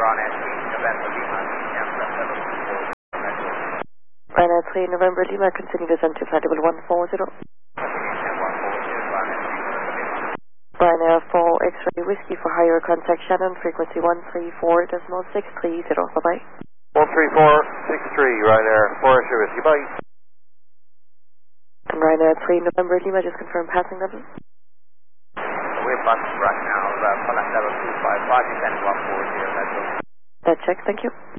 Ryanair 3 November Lima, Yankee level 4 Metro. Ryanair 3 November Lima, continue descent to flight level 140. Ryanair 4 X-ray Whiskey for higher contact Shannon, frequency 134.630, bye-bye. 13463, Ryanair 4 X-ray Whiskey, bye. And Ryanair 3 November Lima, just confirm passing level. We're passing right now, flight level 255, descending 140 Metro. That check, thank you.